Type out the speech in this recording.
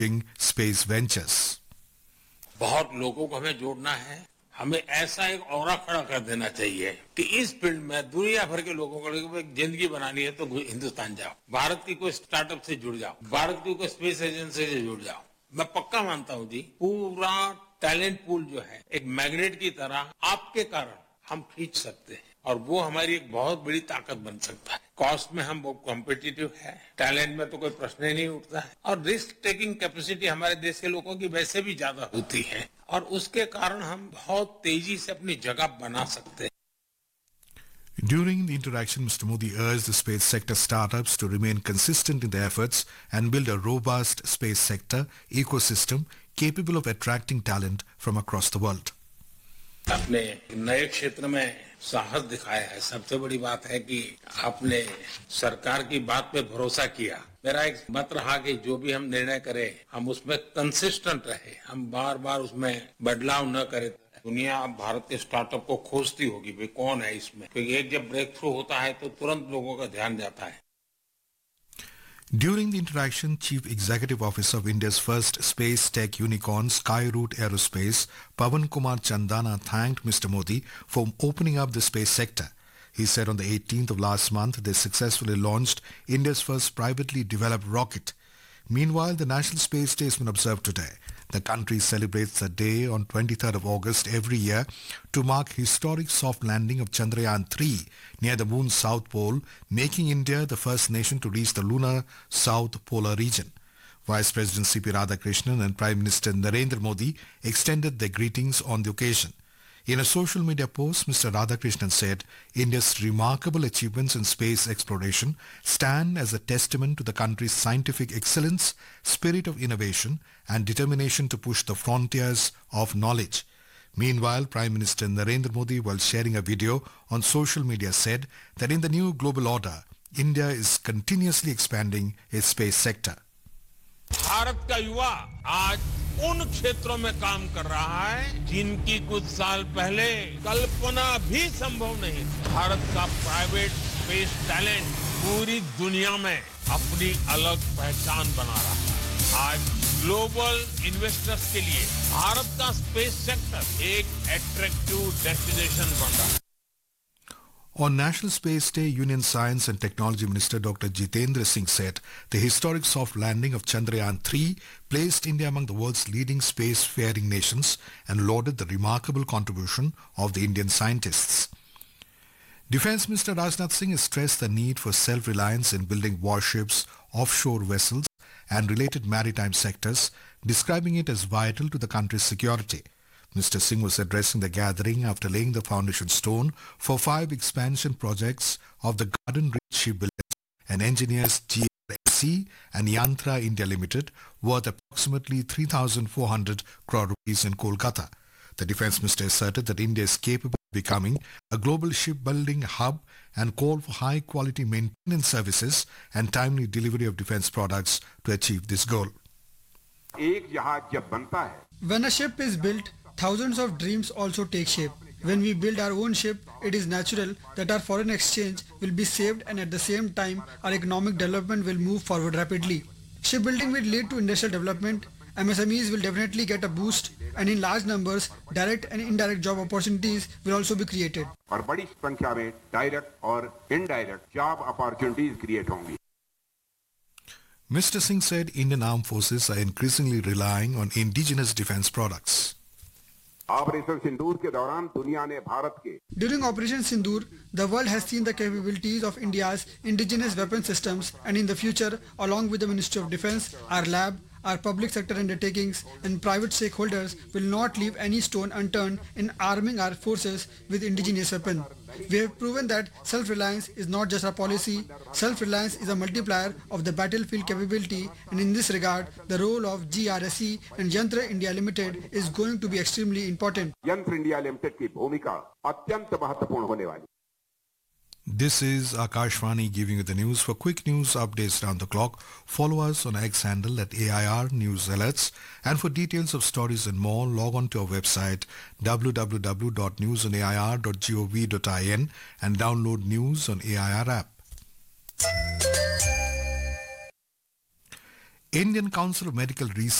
space ventures. बहुत लोगों को हमें जोड़ना है, हमें ऐसा एक ऑरा खड़ा कर देना चाहिए कि इस फील्ड में दुनिया भर के लोगों को एक जिंदगी बनानी है तो हिंदुस्तान जाओ, भारत की कोई स्टार्टअप से जुड़ जाओ, भारत की कोई स्पेस एजेंसी से जुड़ जाओ। मैं पक्का मानता हूं जी, पूरा टैलेंट पूल जो है एक मैग्नेट की तरह आपके कारण हम खींच सकते हैं और वो हमारी एक बहुत बड़ी ताकत बन सकता है। कॉस्ट में हम बहुत कॉम्पिटिटिव है, टैलेंट में तो कोई प्रश्न ही नहीं उठता है और रिस्क टेकिंग कैपेसिटी हमारे देश के लोगों की वैसे भी ज्यादा होती है और उसके कारण हम बहुत तेजी से अपनी जगह बना सकते हैं। During the interaction, Mr. Modi urged the space sector startups to remain consistent in their efforts and build a robust space sector ecosystem capable of attracting talent from across the world. आपने नए क्षेत्र में साहस दिखाया है। सबसे बड़ी बात है कि आपने सरकार की बात पे भरोसा किया। मेरा एक मत रहा कि जो भी हम निर्णय करें हम उसमें कंसिस्टेंट रहे, हम बार बार उसमें बदलाव न करें। दुनिया अब भारत के स्टार्टअप को खोजती होगी, भाई कौन है इसमें, क्योंकि एक जब ब्रेक थ्रू होता है तो तुरंत लोगों का ध्यान जाता है। During the interaction, Chief Executive Officer of India's first space tech unicorn, Skyroot Aerospace, Pawan Kumar Chandana, thanked Mr. Modi for opening up the space sector. He said on the 18th of last month, they successfully launched India's first privately developed rocket. Meanwhile, the National Space Day has been observed today. The country celebrates the day on 23rd of August every year to mark historic soft landing of Chandrayaan-3 near the moon's south pole, making India the first nation to reach the lunar south polar region. Vice President C.P. Radhakrishnan and Prime Minister Narendra Modi extended their greetings on the occasion. In a social media post, Mr. Radhakrishnan said India's remarkable achievements in space exploration stand as a testament to the country's scientific excellence, spirit of innovation, and determination to push the frontiers of knowledge. Meanwhile, Prime Minister Narendra Modi, while sharing a video on social media, said that in the new global order, India is continuously expanding its space sector. Bharat का युवा आज उन क्षेत्रों में काम कर रहा है जिनकी कुछ साल पहले कल्पना भी संभव नहीं थी। भारत का प्राइवेट स्पेस टैलेंट पूरी दुनिया में अपनी अलग पहचान बना रहा है। आज ग्लोबल इन्वेस्टर्स के लिए भारत का स्पेस सेक्टर एक अट्रैक्टिव डेस्टिनेशन बन रहा है। On National Space Day, Union Science and Technology Minister Dr. Jitendra Singh said the historic soft landing of Chandrayaan-3 placed India among the world's leading space-faring nations and lauded the remarkable contribution of the Indian scientists. Defence Minister Rajnath Singh has stressed the need for self-reliance in building warships, offshore vessels and related maritime sectors, describing it as vital to the country's security. Mr. Singh was addressing the gathering after laying the foundation stone for 5 expansion projects of the Garden Reach Shipbuilders and Engineers GRMC and Yantra India Limited, worth approximately 3,400 crore rupees in Kolkata. The Defence Minister asserted that India is capable of becoming a global shipbuilding hub and called for high-quality maintenance services and timely delivery of defence products to achieve this goal. When a ship is built, thousands of dreams also take shape. When we build our own ship, it is natural that our foreign exchange will be saved and at the same time our economic development will move forward rapidly. Shipbuilding will lead to industrial development, MSMEs will definitely get a boost and in large numbers, direct and indirect job opportunities will also be created. और बड़ी संख्या में direct और indirect job opportunities create होंगी. Mr. Singh said Indian armed forces are increasingly relying on indigenous defence products. Operation सिंदूर के दौरान दुनिया ने भारत के During Operation Sindoor, the world has seen the capabilities of India's indigenous weapon systems and in the future, along with the Ministry of Defence, our lab, our public sector undertakings and private stakeholders will not leave any stone unturned in arming our forces with indigenous weapons. We have proven that self-reliance is not just a policy, self-reliance is a multiplier of the battlefield capability and in this regard, the role of GRSE and Yantra India Limited is going to be extremely important. यंत्र India limited की भूमिका अत्यंत महत्वपूर्ण होने वाली. This is Akashvani giving you the news. For quick news updates round the clock, follow us on X handle at AIR News Alerts. And for details of stories and more, log on to our website www.newsonair.gov.in and download News on AIR app. Indian Council of Medical Research